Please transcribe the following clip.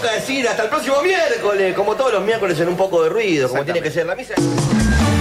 toca decir hasta el próximo miércoles, como todos los miércoles en Un Poco de Ruido, como tiene que ser la misa.